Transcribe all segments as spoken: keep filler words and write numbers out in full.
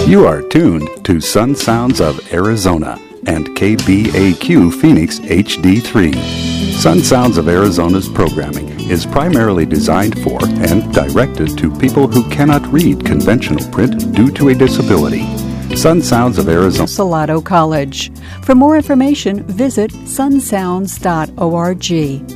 You are tuned to Sun Sounds of Arizona and K B A Q Phoenix H D three. Sun Sounds of Arizona's programming is primarily designed for and directed to people who cannot read conventional print due to a disability. Sun Sounds of Arizona. Salado College. For more information, visit sun sounds dot org.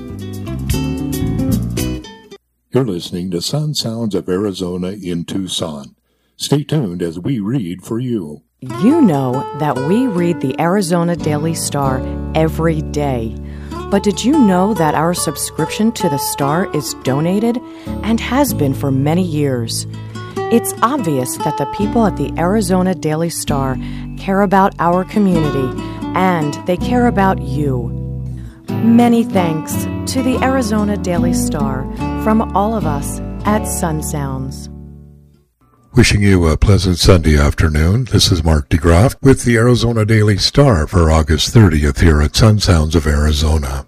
You're listening to Sun Sounds of Arizona in Tucson. Stay tuned as we read for you. You know that we read the Arizona Daily Star every day. But did you know that our subscription to the Star is donated and has been for many years? It's obvious that the people at the Arizona Daily Star care about our community and they care about you. Many thanks to the Arizona Daily Star from all of us at Sun Sounds. Wishing you a pleasant Sunday afternoon. This is Mark DeGroff with the Arizona Daily Star for August thirtieth here at Sun Sounds of Arizona.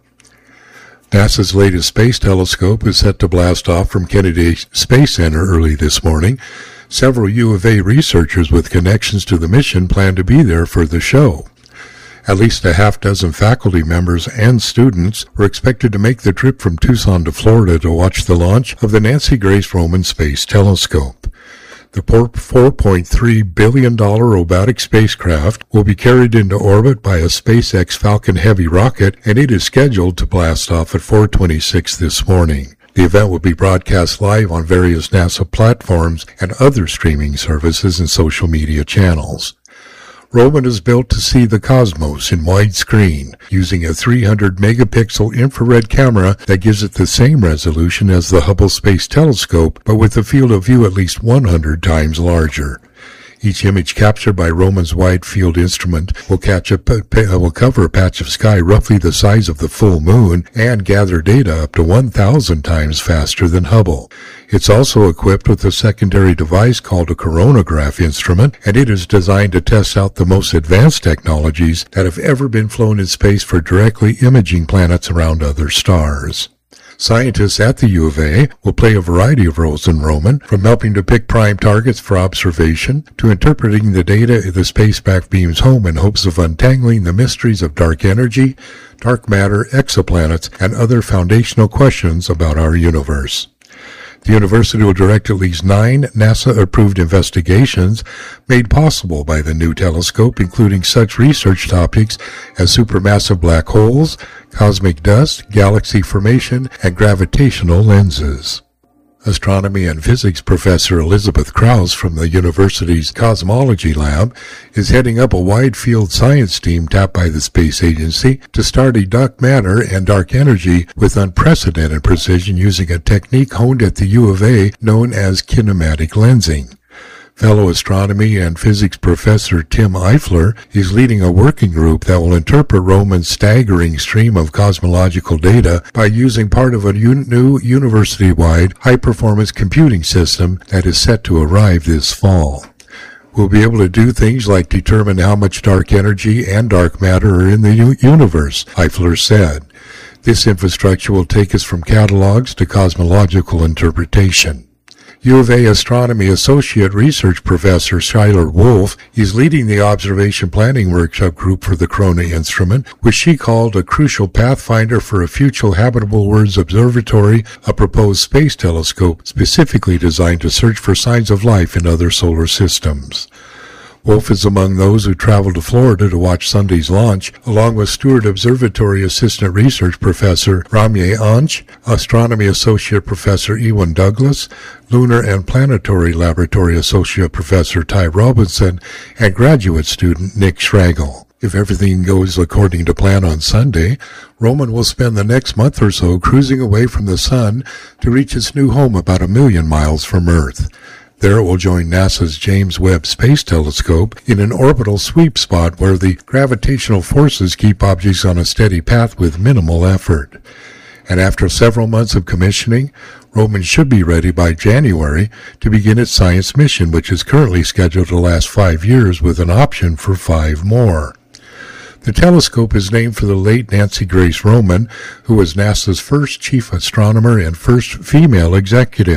NASA's latest space telescope is set to blast off from Kennedy Space Center early this morning. Several U of A researchers with connections to the mission plan to be there for the show. At least a half dozen faculty members and students were expected to make the trip from Tucson to Florida to watch the launch of the Nancy Grace Roman Space Telescope. The four point three billion dollars robotic spacecraft will be carried into orbit by a SpaceX Falcon Heavy rocket, and it is scheduled to blast off at four twenty-six this morning. The event will be broadcast live on various NASA platforms and other streaming services and social media channels. Roman is built to see the cosmos in widescreen, using a three hundred megapixel infrared camera that gives it the same resolution as the Hubble Space Telescope, but with a field of view at least one hundred times larger. Each image captured by Roman's wide field instrument will, catch a, will cover a patch of sky roughly the size of the full moon and gather data up to one thousand times faster than Hubble. It's also equipped with a secondary device called a coronagraph instrument, and it is designed to test out the most advanced technologies that have ever been flown in space for directly imaging planets around other stars. Scientists at the U of A will play a variety of roles in Roman, from helping to pick prime targets for observation to interpreting the data the spacecraft beams home in hopes of untangling the mysteries of dark energy, dark matter, exoplanets, and other foundational questions about our universe. The university will direct at least nine NASA-approved investigations made possible by the new telescope, including such research topics as supermassive black holes, cosmic dust, galaxy formation, and gravitational lenses. Astronomy and physics professor Elizabeth Krause from the university's Cosmology Lab is heading up a wide-field science team tapped by the space agency to study dark matter and dark energy with unprecedented precision using a technique honed at the U of A known as kinematic lensing. Fellow astronomy and physics professor Tim Eifler is leading a working group that will interpret Roman's staggering stream of cosmological data by using part of a un- new university-wide high-performance computing system that is set to arrive this fall. We'll be able to do things like determine how much dark energy and dark matter are in the u- universe, Eifler said. This infrastructure will take us from catalogs to cosmological interpretation. U of A Astronomy Associate Research Professor Skylar Wolf is leading the Observation Planning Workshop Group for the Corona instrument, which she called a crucial pathfinder for a future Habitable Worlds Observatory, a proposed space telescope specifically designed to search for signs of life in other solar systems. Wolf is among those who traveled to Florida to watch Sunday's launch, along with Stewart Observatory Assistant Research Professor Ramye Anch, Astronomy Associate Professor Ewan Douglas, Lunar and Planetary Laboratory Associate Professor Ty Robinson, and graduate student Nick Schragel. If everything goes according to plan on Sunday, Roman will spend the next month or so cruising away from the sun to reach its new home about a million miles from Earth. There it will join NASA's James Webb Space Telescope in an orbital sweep spot where the gravitational forces keep objects on a steady path with minimal effort. And after several months of commissioning, Roman should be ready by January to begin its science mission, which is currently scheduled to last five years with an option for five more. The telescope is named for the late Nancy Grace Roman, who was NASA's first chief astronomer and first female executive.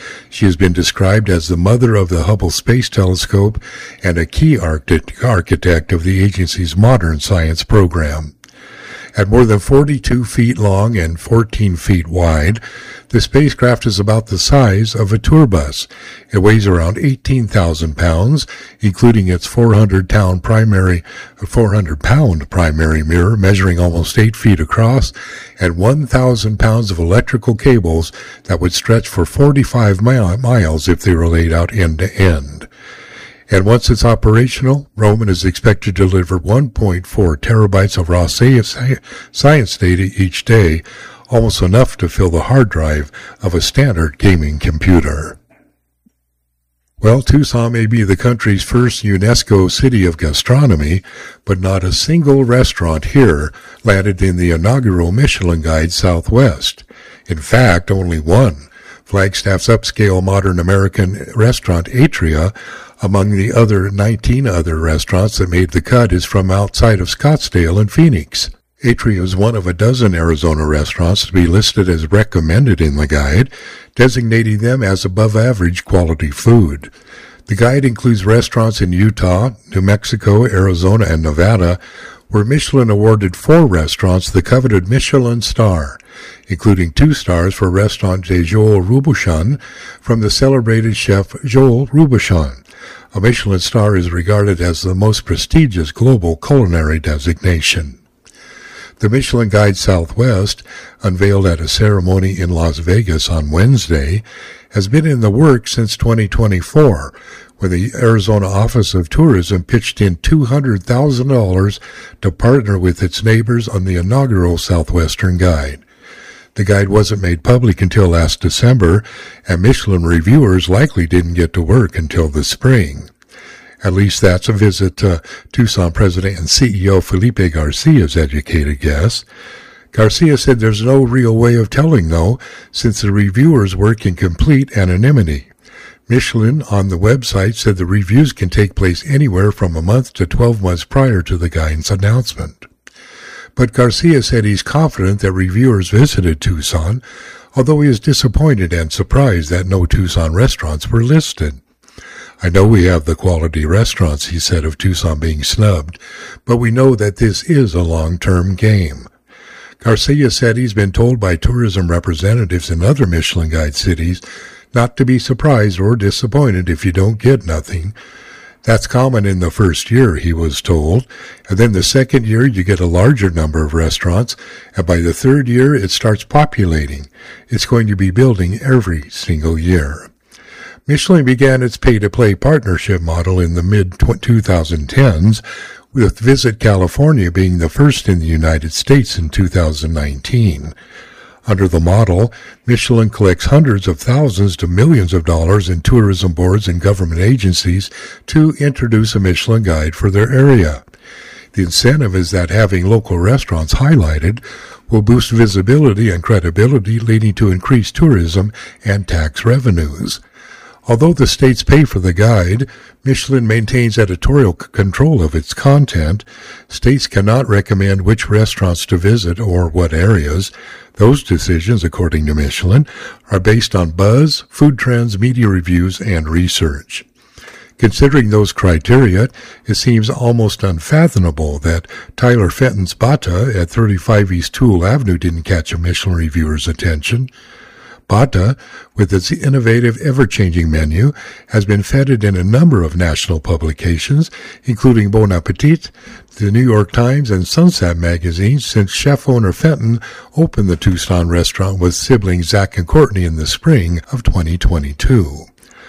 She has been described as the mother of the Hubble Space Telescope and a key architect of the agency's modern science program. At more than forty-two feet long and fourteen feet wide, the spacecraft is about the size of a tour bus. It weighs around eighteen thousand pounds, including its four hundred pound primary, four hundred pound primary mirror measuring almost eight feet across, and one thousand pounds of electrical cables that would stretch for forty-five miles if they were laid out end to end. And once it's operational, Roman is expected to deliver one point four terabytes of raw science data each day, almost enough to fill the hard drive of a standard gaming computer. Well, Tucson may be the country's first UNESCO City of Gastronomy, but not a single restaurant here landed in the inaugural Michelin Guide Southwest. In fact, only one, Flagstaff's upscale modern American restaurant Atria, among the other nineteen other restaurants that made the cut, is from outside of Scottsdale and Phoenix. Atria is one of a dozen Arizona restaurants to be listed as recommended in the guide, designating them as above-average quality food. The guide includes restaurants in Utah, New Mexico, Arizona, and Nevada, where Michelin awarded four restaurants the coveted Michelin star, including two stars for restaurant de Joel Robuchon from the celebrated chef Joel Robuchon. A Michelin star is regarded as the most prestigious global culinary designation. The Michelin Guide Southwest, unveiled at a ceremony in Las Vegas on Wednesday, has been in the works since twenty twenty-four, when the Arizona Office of Tourism pitched in two hundred thousand dollars to partner with its neighbors on the inaugural Southwestern Guide. The guide wasn't made public until last December, and Michelin reviewers likely didn't get to work until the spring. At least that's a visit to Tucson President and C E O Felipe Garcia's educated guess. Garcia said there's no real way of telling, though, since the reviewers work in complete anonymity. Michelin on the website said the reviews can take place anywhere from a month to twelve months prior to the guide's announcement. But Garcia said he's confident that reviewers visited Tucson, although he is disappointed and surprised that no Tucson restaurants were listed. I know we have the quality restaurants, he said, of Tucson being snubbed, but we know that this is a long-term game. Garcia said he's been told by tourism representatives in other Michelin Guide cities not to be surprised or disappointed if you don't get nothing. That's common in the first year, he was told, and then the second year you get a larger number of restaurants, and by the third year it starts populating. It's going to be building every single year. Michelin began its pay-to-play partnership model in the mid twenty tens, with Visit California being the first in the United States in two thousand nineteen. Under the model, Michelin collects hundreds of thousands to millions of dollars in tourism boards and government agencies to introduce a Michelin Guide for their area. The incentive is that having local restaurants highlighted will boost visibility and credibility, leading to increased tourism and tax revenues. Although the states pay for the guide, Michelin maintains editorial c- control of its content. States cannot recommend which restaurants to visit or what areas. Those decisions, according to Michelin, are based on buzz, food trends, media reviews, and research. Considering those criteria, it seems almost unfathomable that Tyler Fenton's Bata at thirty-five East Toole Avenue didn't catch a Michelin reviewer's attention. Bata, with its innovative, ever-changing menu, has been feted in a number of national publications, including Bon Appetit, the New York Times, and Sunset magazine, since chef-owner Fenton opened the Tucson restaurant with siblings Zach and Courtney in the spring of twenty twenty-two.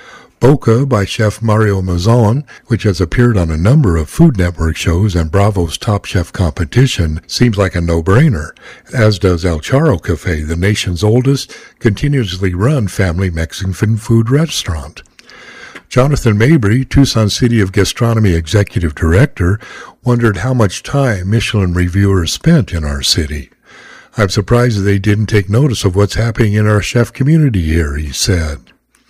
Boca by Chef Mario Mazon, which has appeared on a number of Food Network shows and Bravo's Top Chef competition, seems like a no-brainer, as does El Charro Cafe, the nation's oldest, continuously run family Mexican food restaurant. Jonathan Mabry, Tucson City of Gastronomy Executive Director, wondered how much time Michelin reviewers spent in our city. I'm surprised they didn't take notice of what's happening in our chef community here, he said.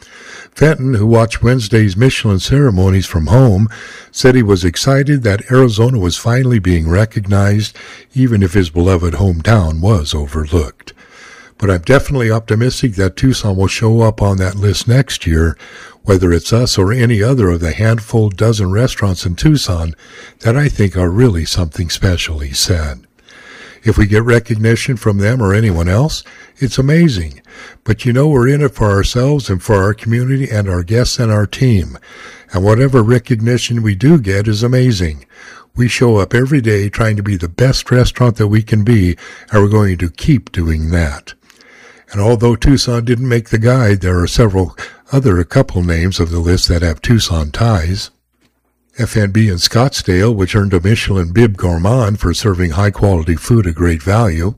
Fenton, who watched Wednesday's Michelin ceremonies from home, said he was excited that Arizona was finally being recognized, even if his beloved hometown was overlooked. But I'm definitely optimistic that Tucson will show up on that list next year, whether it's us or any other of the handful dozen restaurants in Tucson that I think are really something special, he said. If we get recognition from them or anyone else, it's amazing. But you know we're in it for ourselves and for our community and our guests and our team. And whatever recognition we do get is amazing. We show up every day trying to be the best restaurant that we can be, and we're going to keep doing that. And although Tucson didn't make the guide, there are several other a couple names of the list that have Tucson ties. F and B in Scottsdale, which earned a Michelin Bib Gourmand for serving high-quality food at great value.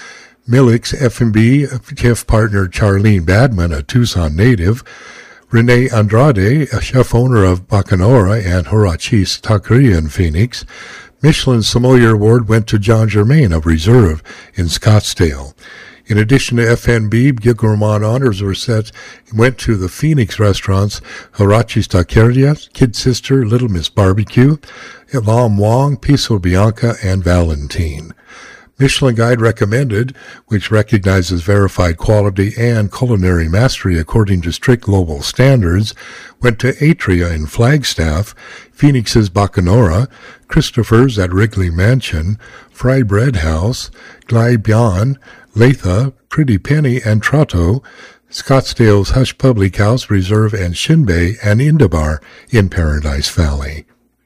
Milix F and B chef partner Charlene Badman, a Tucson native. Rene Andrade, a chef owner of Bacanora and Horachis Taqueria in Phoenix. Michelin Sommelier Award went to John Germain of Reserve in Scottsdale. In addition to F and B, Gourmand honors were set went to the Phoenix restaurants Horachis Taqueria, Kid Sister, Little Miss Barbecue, Lam Wong, Piso Bianca, and Valentine. Michelin Guide recommended, which recognizes verified quality and culinary mastery according to strict global standards, went to Atria in Flagstaff, Phoenix's Bacanora, Christopher's at Wrigley Mansion, Fry Bread House, Glai Bian, Latha, Pretty Penny, and Trotto, Scottsdale's Hush Public House, Reserve, and Shinbei, and Indabar in Paradise Valley.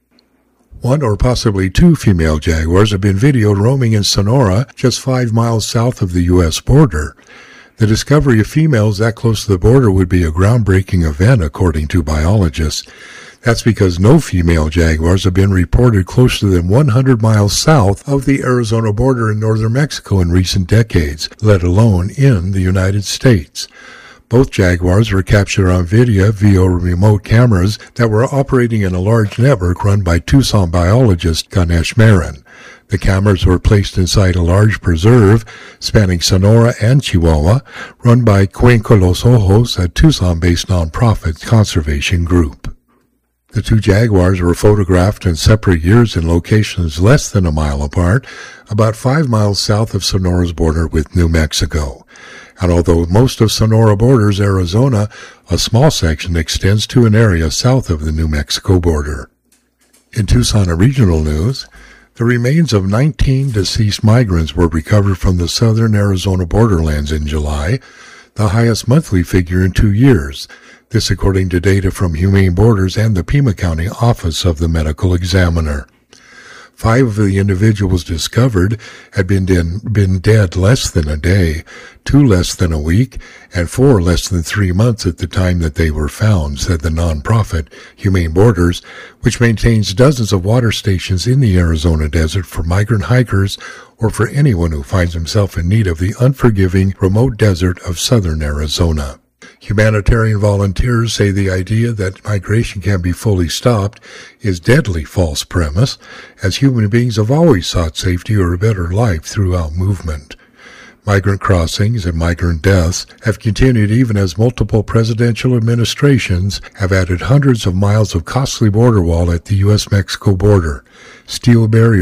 One or possibly two female jaguars have been videoed roaming in Sonora, just five miles south of the U S border. The discovery of females that close to the border would be a groundbreaking event, according to biologists. That's because no female jaguars have been reported closer than one hundred miles south of the Arizona border in northern Mexico in recent decades, let alone in the United States. Both jaguars were captured on video via remote cameras that were operating in a large network run by Tucson biologist Ganesh Marin. The cameras were placed inside a large preserve spanning Sonora and Chihuahua, run by Cuenca Los Ojos, a Tucson-based nonprofit conservation group. The two jaguars were photographed in separate years in locations less than a mile apart, about five miles south of Sonora's border with New Mexico. And although most of Sonora borders Arizona, a small section extends to an area south of the New Mexico border. In Tucson regional news, the remains of nineteen deceased migrants were recovered from the southern Arizona borderlands in July, the highest monthly figure in two years. This according to data from Humane Borders and the Pima County Office of the Medical Examiner. Five of the individuals discovered had been, de- been dead less than a day, two less than a week, and four less than three months at the time that they were found, said the nonprofit Humane Borders, which maintains dozens of water stations in the Arizona desert for migrant hikers or for anyone who finds himself in need of the unforgiving remote desert of southern Arizona. Humanitarian volunteers say the idea that migration can be fully stopped is deadly false premise, as human beings have always sought safety or a better life throughout movement. Migrant crossings and migrant deaths have continued even as multiple presidential administrations have added hundreds of miles of costly border wall at the U S Mexico border, steel barriers